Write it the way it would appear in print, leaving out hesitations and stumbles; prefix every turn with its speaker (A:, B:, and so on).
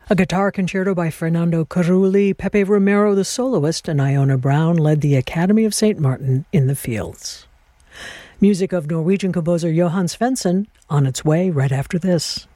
A: A guitar concerto by Fernando Carulli, Pepe Romero the soloist, and Iona Brown led the Academy of St. Martin in the Fields. Music of Norwegian composer Johan Svensson, on its way right after this.